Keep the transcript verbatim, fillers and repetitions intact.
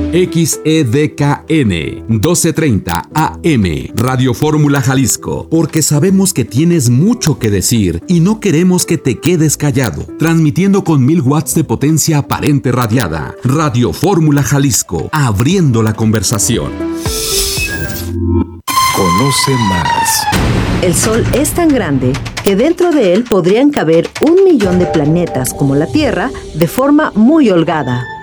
X E D K N doce treinta A M, Radio Fórmula Jalisco, porque sabemos que tienes mucho que decir y no queremos que te quedes callado. Transmitiendo con mil watts de potencia aparente radiada. Radio Fórmula Jalisco, abriendo la conversación. Conoce más. El Sol es tan grande que dentro de él podrían caber un millón de planetas como la Tierra de forma muy holgada.